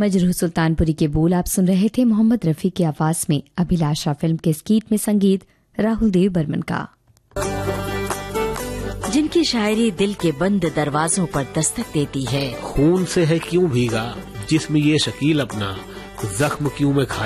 मजरूह सुल्तानपुरी के बोल आप सुन रहे थे मोहम्मद रफी की आवाज में। अभिलाषा फिल्म के इस गीत में संगीत राहुल देव बर्मन का। जिनकी शायरी दिल के बंद दरवाजों पर दस्तक देती है। खून से है क्यों भीगा जिस्म ये शकील अपना, जख्म क्यों में खाया